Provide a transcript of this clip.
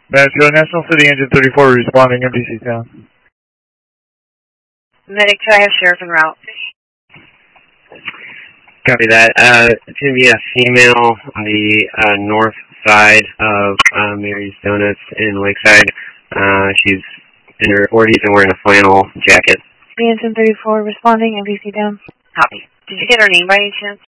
Nashville, National City Engine 34 responding, MDC Town. Medic, I have sheriff en route. Copy that. It's going to be a female on the north side of Mary's Donuts in Lakeside. She's in her 40s and wearing a flannel jacket. Engine 34 responding, MDC down. Copy. Did you get her name by any chance?